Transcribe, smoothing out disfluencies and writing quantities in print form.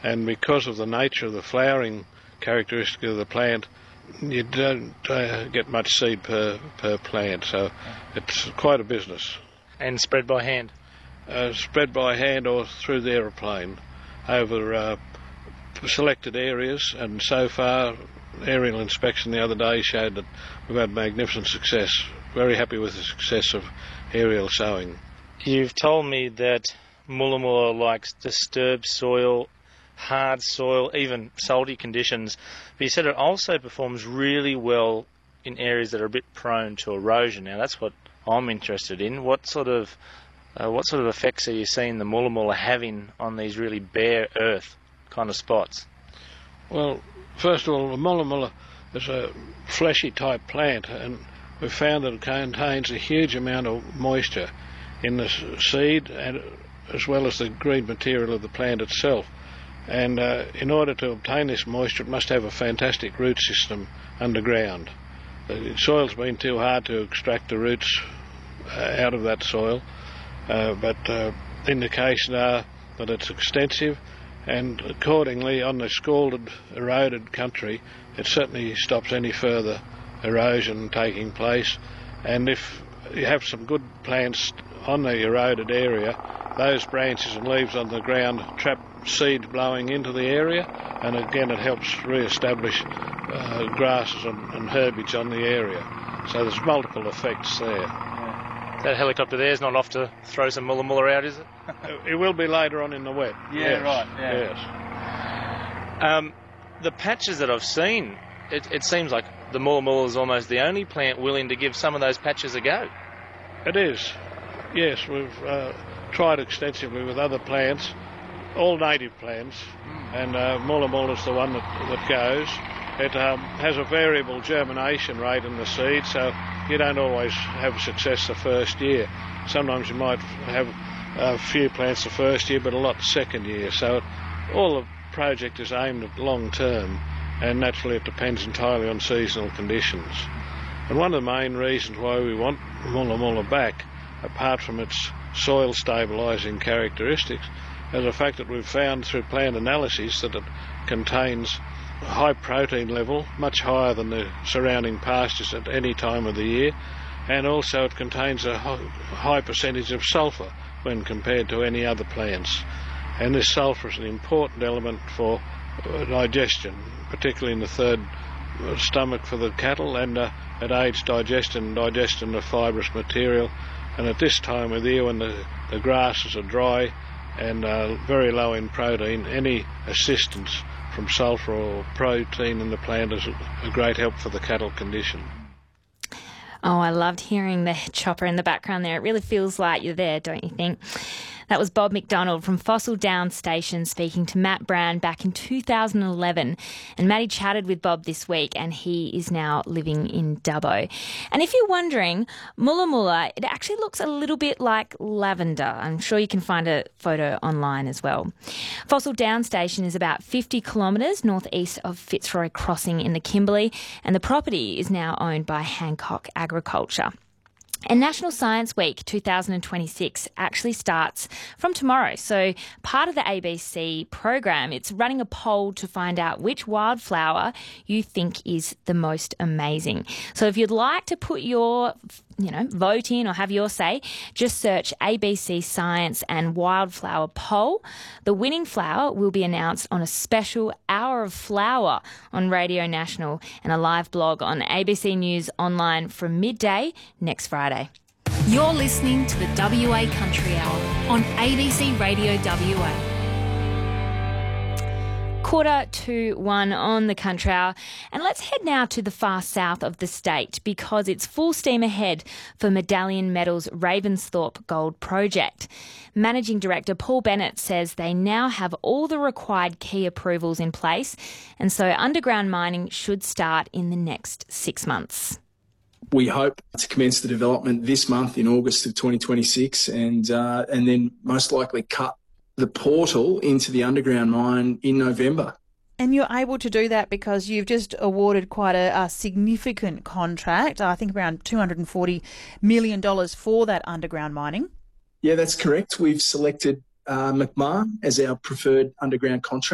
and because of the nature of the flowering characteristic of the plant, you don't get much seed per plant, so it's quite a business. And spread by hand? Spread by hand or through the aeroplane over selected areas, and so far aerial inspection the other day showed that we've had magnificent success. Very happy with the success of aerial sowing. You've told me that Mulla likes disturbed soil, hard soil, even salty conditions, but you said it also performs really well in areas that are a bit prone to erosion. Now that's what I'm interested in. What sort of effects are you seeing the Mulla having on these really bare earth kind of spots? Well, first of all, the Mulla is a fleshy type plant, and we've found that it contains a huge amount of moisture in the seed and as well as the green material of the plant itself. And in order to obtain this moisture, it must have a fantastic root system underground. The soil's been too hard to extract the roots out of that soil, but indications are that it's extensive, and accordingly on the scalded, eroded country, it certainly stops any further erosion taking place. And if you have some good plants on the eroded area, those branches and leaves on the ground trap seed blowing into the area, and again it helps re-establish grasses and herbage on the area. So there's multiple effects there. Yeah. That helicopter there's not off to throw some Mulla out, is it? It will be later on in the wet. Yeah, yes. Right. Yeah. Yes. The patches that I've seen, it seems like the Mulla is almost the only plant willing to give some of those patches a go. It is. Yes, we've tried extensively with other plants, all native plants, and Mulla is the one that goes. It has a variable germination rate in the seed, so you don't always have success the first year. Sometimes you might have a few plants the first year, but a lot the second year. So all the project is aimed at long term, and naturally it depends entirely on seasonal conditions. And one of the main reasons why we want Mulla back, apart from its soil stabilising characteristics, is the fact that we've found through plant analyses that it contains a high protein level, much higher than the surrounding pastures at any time of the year, and also it contains a high percentage of sulphur when compared to any other plants. And this sulphur is an important element for digestion, particularly in the third stomach for the cattle, and it aids digestion of fibrous material. And at this time of the year, when the grasses are dry and very low in protein, any assistance from sulphur or protein in the plant is a great help for the cattle condition. Oh, I loved hearing the chopper in the background there. It really feels like you're there, don't you think? That was Bob McDonald from Fossil Downs Station speaking to Matt Brown back in 2011. And Matty chatted with Bob this week, and he is now living in Dubbo. And if you're wondering, Mulla, it actually looks a little bit like lavender. I'm sure you can find a photo online as well. Fossil Downs Station is about 50 kilometres northeast of Fitzroy Crossing in the Kimberley, and the property is now owned by Hancock Agriculture. And National Science Week 2026 actually starts from tomorrow. So part of the ABC program, it's running a poll to find out which wildflower you think is the most amazing. So if you'd like to put your vote in or have your say, just search ABC Science and Wildflower Poll. The winning flower will be announced on a special Hour of Flower on Radio National and a live blog on ABC News Online from midday next Friday. You're listening to the WA Country Hour on ABC Radio WA. 1:45 on the Country Hour. And let's head now to the far south of the state because it's full steam ahead for Medallion Metals' Ravensthorpe Gold Project. Managing Director Paul Bennett says they now have all the required key approvals in place, and so underground mining should start in the next 6 months. We hope to commence the development this month in August of 2026 and then most likely cut the portal into the underground mine in November. And you're able to do that because you've just awarded quite a significant contract, I think around $240 million for that underground mining. Yeah, that's correct. We've selected Macmahon as our preferred underground contract.